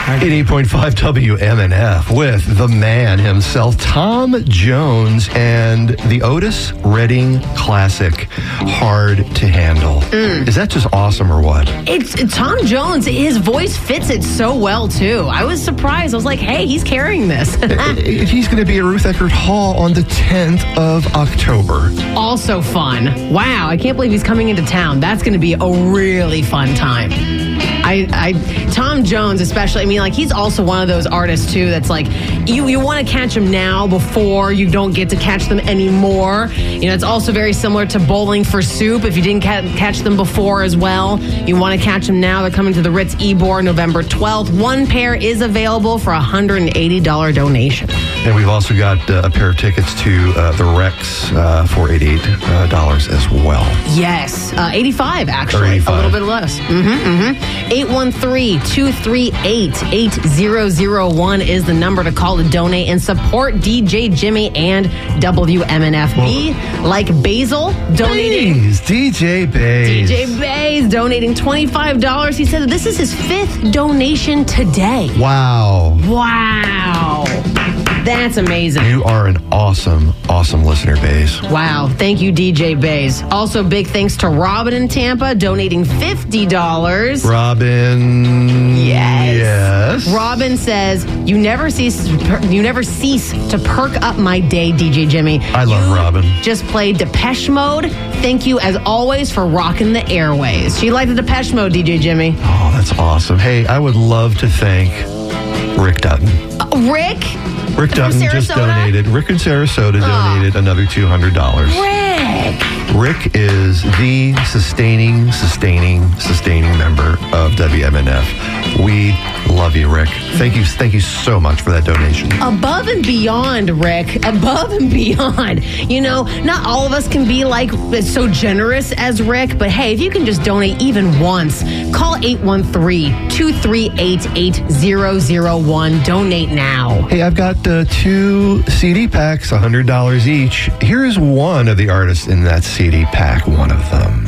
88.5 WMNF with the man himself, Tom Jones, and the Otis Redding classic, Hard to Handle. Is that just awesome or what? It's Tom Jones. His voice fits it so well, too. I was surprised. I was like, hey, he's carrying this. He's going to be at Ruth Eckerd Hall on the 10th of October. Also fun. Wow, I can't believe he's coming into town. That's going to be a really fun time. Tom Jones especially, I mean, like, he's also one of those artists too that's like, you want to catch him now before you don't get to catch them anymore. You know, it's also very similar to Bowling for Soup. If you didn't catch them before as well, you want to catch them now. They're coming to the Ritz Ybor November 12th. One pair is available for a $180 donation. And we've also got a pair of tickets to the Rex for $88 as well. Yes, 85 actually, 85. A little bit less. 813-238-8001 is the number to call to donate and support DJ Jimmy and WMNF. B like Basil donating. DJ Bays. DJ Bays donating $25. He said that this is his 5th donation today. Wow. Wow. That's amazing. You are an awesome, awesome listener, Bays. Wow. Thank you, DJ Bays. Also, big thanks to Robin in Tampa, donating $50. Robin. Yes. Robin says, you never cease to perk up my day, DJ Jimmy. I love Robin. Just played Depeche Mode. Thank you, as always, for rocking the airways. She liked the Depeche Mode, DJ Jimmy. Oh, that's awesome. Hey, I would love to thank Rick Dutton. Rick Dutton just donated. Rick in Sarasota donated another $200. Rick is the sustaining member of WMNF. We love you, Rick. Thank you so much for that donation. Above and beyond, Rick. Above and beyond. You know, not all of us can be like so generous as Rick, but hey, if you can just donate even once, call 813-238-8001. Donate now. Hey, I've got 2 CD packs, $100 each. Here is one of the artists in that CD pack, one of them.